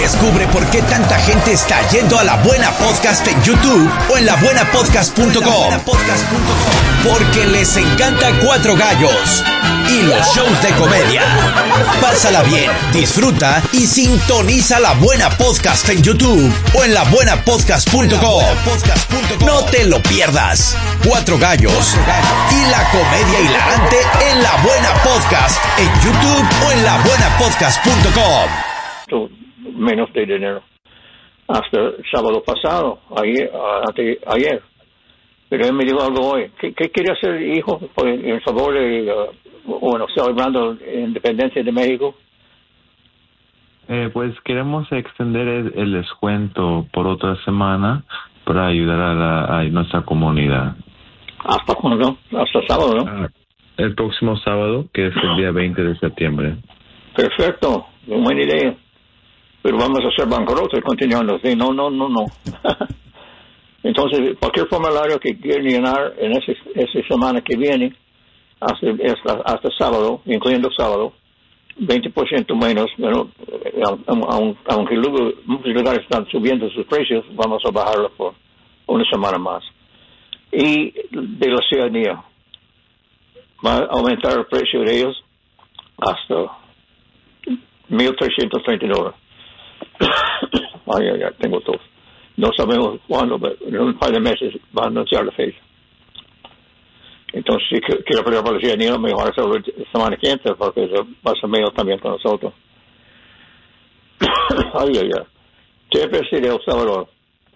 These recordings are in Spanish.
Descubre por qué tanta gente está yendo a La Buena Podcast en YouTube o en labuenapodcast.com. Porque les encanta Cuatro Gallos y los shows de comedia. Pásala bien, disfruta y sintoniza La Buena Podcast en YouTube o en labuenapodcast.com. No te lo pierdas. Cuatro Gallos y la comedia hilarante en La Buena Podcast en YouTube o en labuenapodcast.com. Menos de dinero hasta el sábado pasado, ayer. Pero él me dijo algo hoy. ¿Qué quiere hacer, hijo, en favor de, celebrando la independencia de México? Pues queremos extender el descuento por otra semana para ayudar a nuestra comunidad. ¿Hasta cuándo? Hasta sábado, ¿no? El próximo sábado, que es el día 20 de septiembre. Perfecto, buena idea. Pero vamos a hacer bancarrota continuando. Sí, no. Entonces, cualquier formulario que quieran llenar en esa semana que viene, hasta sábado, incluyendo sábado, 20% menos, pero aunque luego muchos lugares están subiendo sus precios, vamos a bajarlo por una semana más. Y de la ciudadanía, va a aumentar el precio de ellos hasta $1,330. Ay, tengo todo. No sabemos cuándo, pero en un par de meses va a anunciar la fecha. Entonces, si quiero pedir para la ciudadanía, mejor hacerlo la semana que entra, porque va a ser medio también con nosotros. TPS de El Salvador.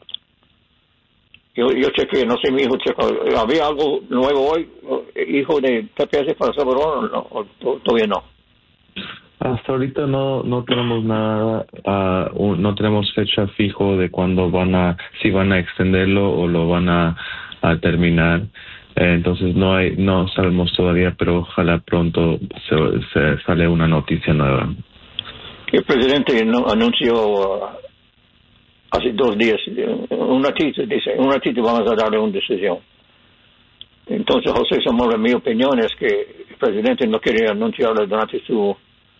Yo chequeé, no sé, mi hijo chequeó. ¿Había algo nuevo hoy, hijo de TPS para El Salvador, o todavía no? Hasta ahorita no tenemos nada, no tenemos fecha fijo de cuándo si van a extenderlo o lo van a terminar. Entonces no sabemos todavía, pero ojalá pronto se sale una noticia nueva. El presidente anunció hace 2 días, un ratito vamos a darle una decisión. Entonces, José Zamora, mi opinión es que el presidente no quiere anunciarlo durante su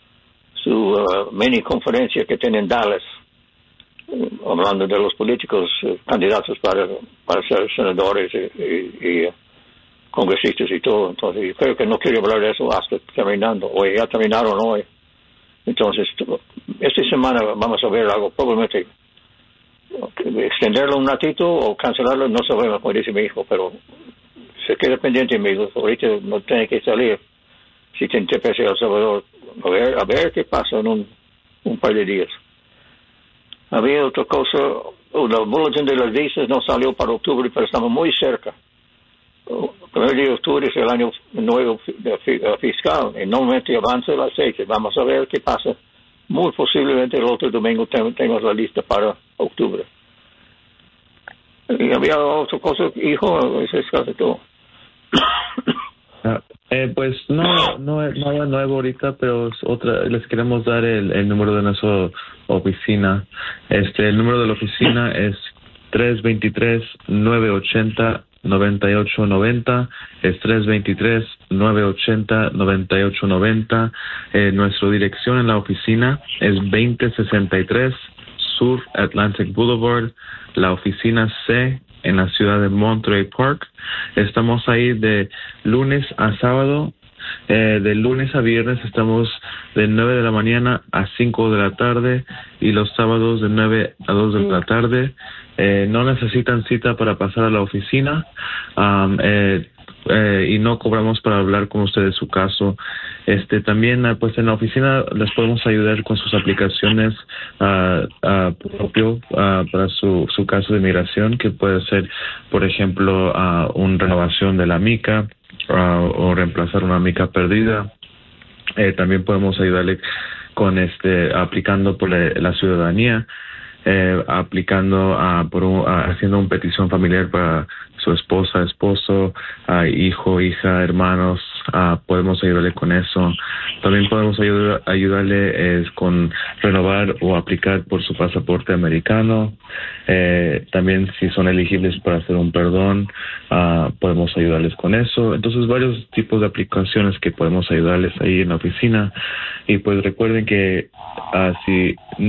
mini conferencia que tiene en Dallas, hablando de los políticos candidatos para ser senadores y congresistas y todo. Entonces, yo creo que no quiere hablar de eso hasta terminando, o ya terminaron hoy. Entonces, esta semana vamos a ver algo, probablemente extenderlo un ratito o cancelarlo, no sabemos, como dice mi hijo, pero se queda pendiente, mi hijo. Ahorita no tiene que salir. Si tiene TPS El Salvador, a ver qué pasa en un par de días. Había otra cosa, el boletín de las visas no salió para octubre, pero estamos muy cerca. El primer día de octubre es el año nuevo fiscal, y normalmente avanza las fechas. Vamos a ver qué pasa. Muy posiblemente el otro domingo tenemos la lista para octubre. Y había otra cosa, hijo, eso es casi todo. Pues no hay nada nuevo ahorita, pero les queremos dar el número de nuestra oficina. El número de la oficina es 323-980-9890. Es 323-980-9890. Nuestra dirección en la oficina es 2063 Sur Atlantic Boulevard, la oficina C, en la ciudad de Monterey Park. Estamos ahí de lunes a sábado. De lunes a viernes estamos de 9 de la mañana a 5 de la tarde y los sábados de 9 a 2 de la tarde. No necesitan cita para pasar a la oficina y no cobramos para hablar con ustedes su caso. También pues en la oficina les podemos ayudar con sus aplicaciones propio para su caso de migración, que puede ser, por ejemplo, una renovación de la mica o reemplazar una mica perdida. También podemos ayudarle con aplicando por la ciudadanía, aplicando haciendo una petición familiar para su esposa, esposo, hijo, hija, hermanos. Podemos ayudarle con eso. También podemos ayudarle con renovar o aplicar por su pasaporte americano. También si son elegibles para hacer un perdón, podemos ayudarles con eso. Entonces, varios tipos de aplicaciones que podemos ayudarles ahí en la oficina. Y pues recuerden que si